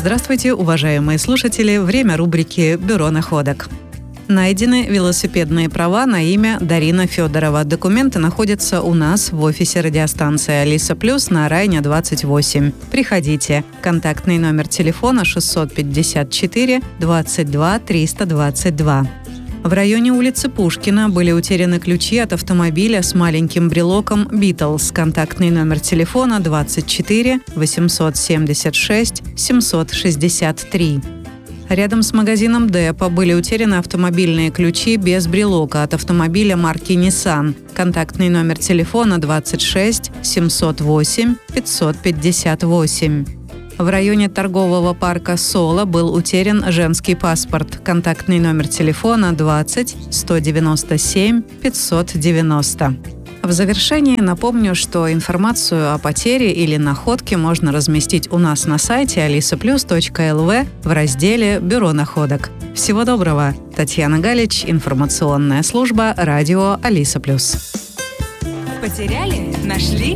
Здравствуйте, уважаемые слушатели! Время рубрики «Бюро находок». Найдены велосипедные права на имя Дарина Федорова. Документы находятся у нас в офисе радиостанции «Алиса Плюс» на Райне 28. Приходите. Контактный номер телефона 654 22 322. В районе улицы Пушкина были утеряны ключи от автомобиля с маленьким брелоком «Битлз». Контактный номер телефона 24 876 763. Рядом с магазином «Депо» были утеряны автомобильные ключи без брелока от автомобиля марки Nissan. Контактный номер телефона 26 708 558. В районе торгового парка «Соло» был утерян женский паспорт. Контактный номер телефона 20 197 590. В завершении напомню, что информацию о потере или находке можно разместить у нас на сайте alisaplus.lv в разделе «Бюро находок». Всего доброго! Татьяна Галич, информационная служба радио Алиса Плюс. Потеряли? Нашли?